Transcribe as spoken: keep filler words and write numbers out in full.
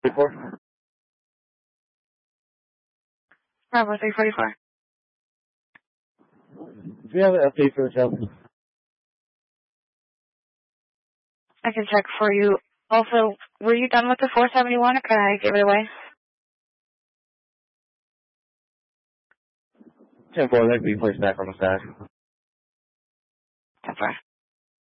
Four. Bravo three forty-four. Do you have an update for the job? I can check for you. Also, were you done with the four seventy-one, or can I give it away? ten four, that can be placed back on the stack. ten four.